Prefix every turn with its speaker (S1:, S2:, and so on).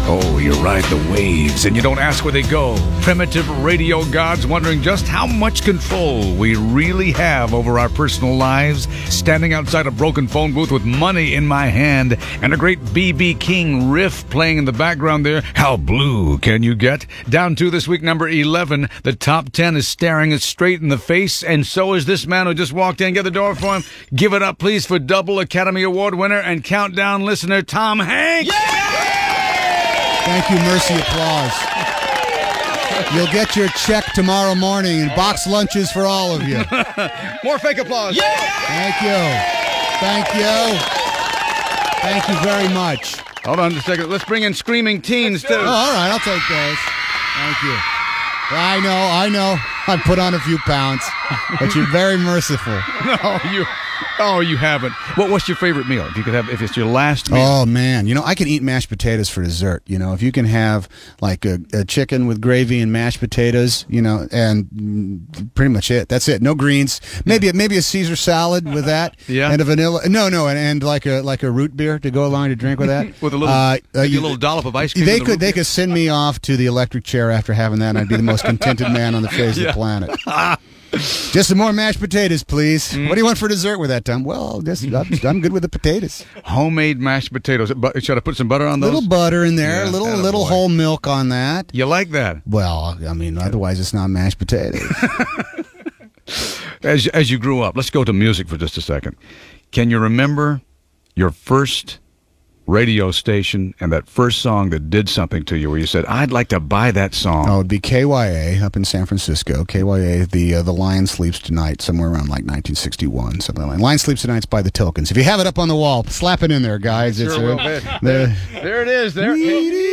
S1: Oh, you're right, the waves, and you don't ask where they go. Primitive radio gods wondering just how much control we really have over our personal lives. Standing outside a broken phone booth with money in my hand and a great B.B. King riff playing in the background there. How blue can you get? Down to this week, number 11. The top 10 is staring us straight in the face, and so is this man who just walked in. Get the door for him. Give it up, please, for double Academy Award winner and Countdown listener, Tom Hanks.
S2: Thank you, mercy applause. You'll get your check tomorrow morning and box lunches for all of you.
S1: More fake applause.
S2: Thank you. Thank you. Thank you very much.
S1: Hold on just a second. Let's bring in Screaming Teens, too.
S2: Oh, all right, I'll take those. Thank you. I know. I put on a few pounds, but you're very merciful.
S1: You haven't. What's your favorite meal? If it's your last meal.
S2: Oh man, I can eat mashed potatoes for dessert. If you can have like a chicken with gravy and mashed potatoes, and pretty much it. That's it. No greens. Maybe a Caesar salad with that.
S1: Yeah.
S2: And a vanilla. No, and like a root beer to go along to drink with that.
S1: With a little dollop of ice cream.
S2: They could send me off to the electric chair after having that, and I'd be the most contented man on the face of the planet. Just some more mashed potatoes, please. What do you want for dessert with that, Tom? Well, I'm good with the potatoes.
S1: Homemade mashed potatoes. Should I put some butter on those?
S2: Little butter in there,
S1: Yeah,
S2: little whole milk on that.
S1: You like that?
S2: Well, otherwise it's not mashed potatoes.
S1: As you grew up, let's go to music for just a second. Can you remember your first radio station and that first song that did something to you where you said, I'd like to buy that song?
S2: Oh, it'd be KYA up in San Francisco. KYA, the Lion Sleeps Tonight, somewhere around like 1961, something like that. Lion Sleeps Tonight's by the Tilkins. If you have it up on the wall, slap it in there, guys.
S1: Sure will. There it is. There.